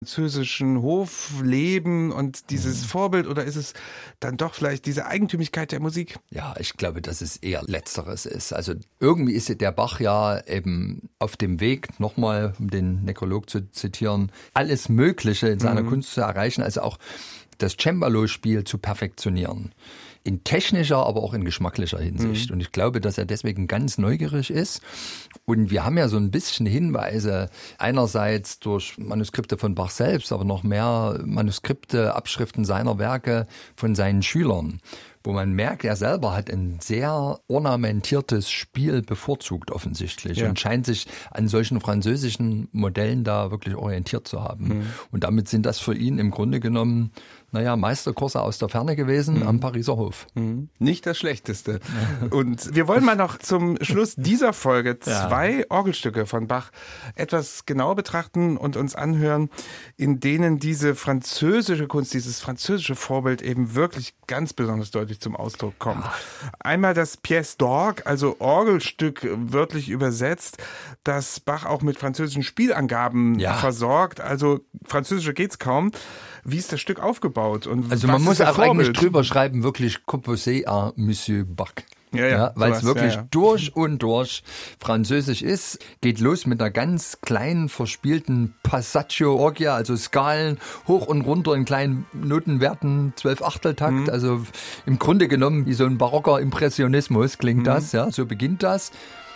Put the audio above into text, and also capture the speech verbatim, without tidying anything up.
französischen Hofleben und dieses mhm. Vorbild, oder ist es dann doch vielleicht diese Eigentümlichkeit der Musik? Ja, ich glaube, dass es eher Letzteres ist. Also irgendwie ist der Bach ja eben auf dem Weg, nochmal, um den Nekrolog zu zitieren, alles Mögliche in seiner mhm. Kunst zu erreichen, also auch das Cembalo-Spiel zu perfektionieren. In technischer, aber auch in geschmacklicher Hinsicht. Mhm. Und ich glaube, dass er deswegen ganz neugierig ist. Und wir haben ja so ein bisschen Hinweise, einerseits durch Manuskripte von Bach selbst, aber noch mehr Manuskripte, Abschriften seiner Werke von seinen Schülern, wo man merkt, er selber hat ein sehr ornamentiertes Spiel bevorzugt offensichtlich ja. und scheint sich an solchen französischen Modellen da wirklich orientiert zu haben. Mhm. Und damit sind das für ihn im Grunde genommen, naja, Meisterkurse aus der Ferne gewesen mhm. am Pariser Hof. Mhm. Nicht das Schlechteste. Und wir wollen mal noch zum Schluss dieser Folge zwei ja. Orgelstücke von Bach etwas genauer betrachten und uns anhören, in denen diese französische Kunst, dieses französische Vorbild eben wirklich ganz besonders deutlich zum Ausdruck kommt. Einmal das Pièce d'Orgue, also Orgelstück wörtlich übersetzt, das Bach auch mit französischen Spielangaben ja. versorgt. Also französischer geht's kaum. Wie ist das Stück aufgebaut? Und also man muss auch eigentlich drüber schreiben, wirklich Composé à Monsieur Bach. Ja, ja, ja, weil es wirklich ja, ja. durch und durch französisch ist. Geht los mit einer ganz kleinen, verspielten Passaccio Orgia, also Skalen hoch und runter in kleinen Notenwerten, zwölf Achteltakt. Mhm. Also im Grunde genommen wie so ein barocker Impressionismus klingt mhm. das. Ja, so beginnt das.